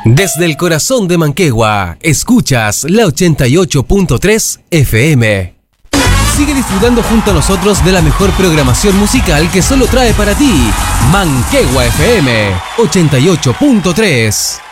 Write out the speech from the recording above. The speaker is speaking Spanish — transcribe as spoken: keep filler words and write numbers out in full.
Desde el corazón de Manquehue, escuchas la ochenta y ocho punto tres F M. Sigue disfrutando junto a nosotros de la mejor programación musical que solo trae para ti Manquehue F M ochenta y ocho punto tres.